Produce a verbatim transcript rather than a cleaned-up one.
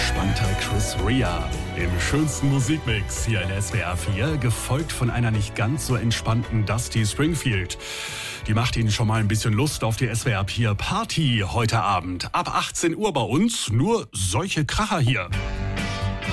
entspannter Chris Rea im schönsten Musikmix hier in S W R vier, gefolgt von einer nicht ganz so entspannten Dusty Springfield. Die macht Ihnen schon mal ein bisschen Lust auf die S W R vier Party heute Abend. Ab achtzehn Uhr bei uns nur solche Kracher hier.